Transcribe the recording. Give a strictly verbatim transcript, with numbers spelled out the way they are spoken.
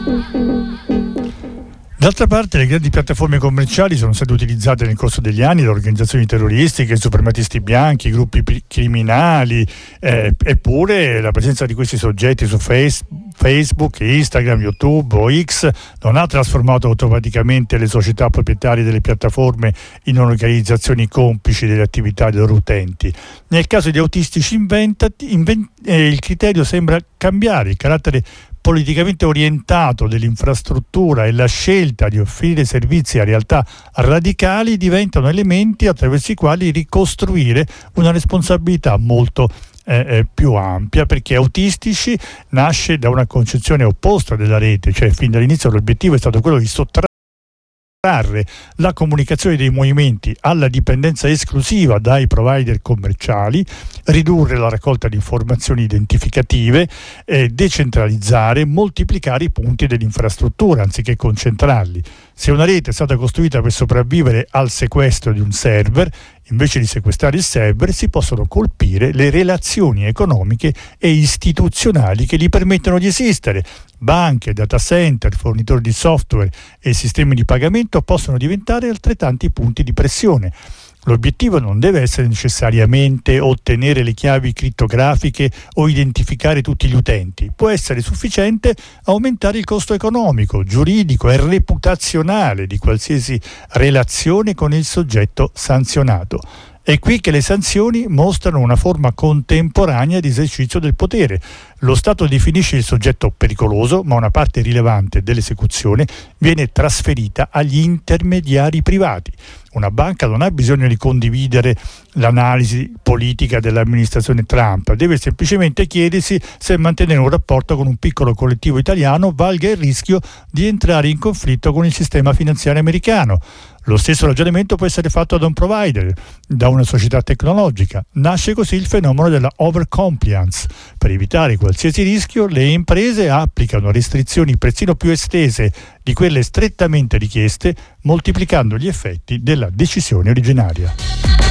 D'altra parte, le grandi piattaforme commerciali sono state utilizzate nel corso degli anni da organizzazioni terroristiche, suprematisti bianchi, gruppi pi- criminali, eh, eppure la presenza di questi soggetti su face- Facebook, Instagram, YouTube o X non ha trasformato automaticamente le società proprietarie delle piattaforme in organizzazioni complici delle attività dei loro utenti. Nel caso di autistici inventati, invent- eh, il criterio sembra cambiare, il carattere politicamente orientato dell'infrastruttura e la scelta di offrire servizi a realtà radicali diventano elementi attraverso i quali ricostruire una responsabilità molto eh, eh, più ampia, perché autistici nasce da una concezione opposta della rete, cioè fin dall'inizio l'obiettivo è stato quello di sottrarre la comunicazione dei movimenti alla dipendenza esclusiva dai provider commerciali, ridurre la raccolta di informazioni identificative, eh, decentralizzare, moltiplicare i punti dell'infrastruttura anziché concentrarli. Se una rete è stata costruita per sopravvivere al sequestro di un server, invece di sequestrare il server si possono colpire le relazioni economiche e istituzionali che gli permettono di esistere. Banche, data center, fornitori di software e sistemi di pagamento possono diventare altrettanti punti di pressione. L'obiettivo non deve essere necessariamente ottenere le chiavi crittografiche o identificare tutti gli utenti. Può essere sufficiente aumentare il costo economico, giuridico e reputazionale di qualsiasi relazione con il soggetto sanzionato. È qui che le sanzioni mostrano una forma contemporanea di esercizio del potere. Lo Stato definisce il soggetto pericoloso, ma una parte rilevante dell'esecuzione viene trasferita agli intermediari privati. Una banca non ha bisogno di condividere l'analisi politica dell'amministrazione Trump, deve semplicemente chiedersi se mantenere un rapporto con un piccolo collettivo italiano valga il rischio di entrare in conflitto con il sistema finanziario americano. Lo stesso ragionamento può essere fatto da un provider, da una società tecnologica. Nasce così il fenomeno della overcompliance. Per evitare qualsiasi rischio, le imprese applicano restrizioni persino più estese di quelle strettamente richieste, moltiplicando gli effetti della decisione originaria.